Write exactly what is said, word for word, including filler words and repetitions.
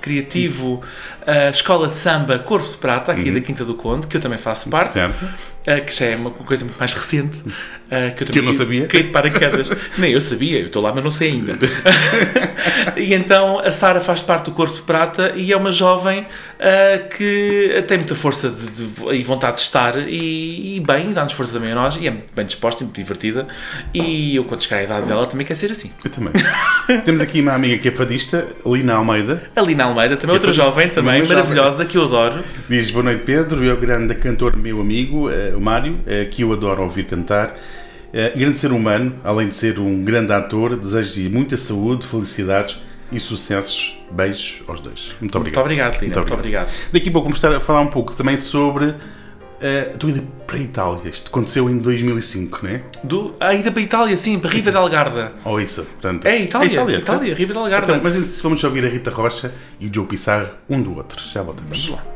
recreativo, a Escola de Samba Corvo de Prata, aqui uhum. da Quinta do Conde, que eu também faço parte. Certo. Uh, que já é uma coisa muito mais recente. Uh, que eu, que eu não sabia. Caí de paraquedas. Nem eu sabia, eu estou lá, mas não sei ainda. E então a Sara faz parte do Corvo de Prata e é uma jovem uh, que tem muita força de, de, e vontade de estar e, e bem, dá-nos força também a nós e é muito bem disposta e muito divertida. E eu, quando chegar à idade dela, também quero ser assim. Eu também. Temos aqui uma amiga que é fadista, Lina Almeida. A Lina Almeida, também outra jovem, também maravilhosa, jovem. Que eu adoro. Diz: boa noite, Pedro. Eu, grande cantor, meu amigo, o Mário, que eu adoro ouvir cantar. Grande ser humano, além de ser um grande ator, desejo-lhe muita saúde, felicidades e sucessos. Beijos aos dois. Muito obrigado. Muito obrigado, Lina. Muito, muito obrigado. Daqui a pouco vamos começar a falar um pouco também sobre uh, a tua ida para a Itália. Isto aconteceu em dois mil e cinco, não é? Do, a ida para a Itália, sim, para Riva del Garda. Ou oh, isso, portanto. É Itália, é Itália, Itália, Itália, Riva del Garda. Então, mas vamos ouvir a Rita Rocha e o Joe Pissarro um do outro. Já voltamos. Vamos lá.